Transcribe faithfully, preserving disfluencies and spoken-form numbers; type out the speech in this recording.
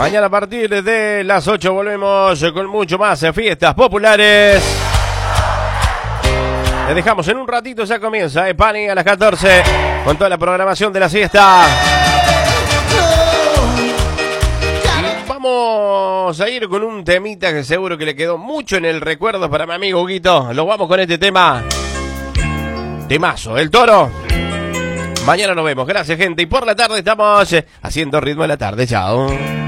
Mañana a partir de las ocho volvemos con mucho más fiestas populares. Les dejamos en un ratito, ya comienza, eh, Pani a las catorce con toda la programación de la siesta. Y vamos a ir con un temita que seguro que le quedó mucho en el recuerdo para mi amigo Huguito. Lo vamos con este tema. Temazo, El Toro. Mañana nos vemos. Gracias, gente. Y por la tarde estamos haciendo ritmo de la tarde. Chao.